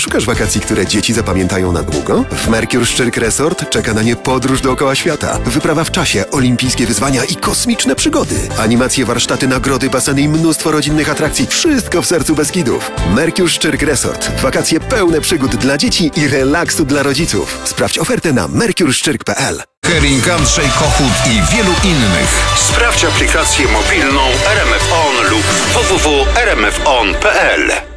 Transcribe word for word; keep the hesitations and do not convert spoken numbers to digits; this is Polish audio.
Szukasz wakacji, które dzieci zapamiętają na długo? W Mercure Szczyrk Resort czeka na nie podróż dookoła świata, wyprawa w czasie, olimpijskie wyzwania i kosmiczne przygody. Animacje, warsztaty, nagrody, baseny i mnóstwo rodzinnych atrakcji. Wszystko w sercu Beskidów. Mercure Szczyrk Resort. Wakacje pełne przygód dla dzieci i relaksu dla rodziców. Sprawdź ofertę na mercure szczyrk kropka p l. Hering, Andrzej Kochut i wielu innych. Sprawdź aplikację mobilną R M F On lub w w w kropka r m f on kropka p l.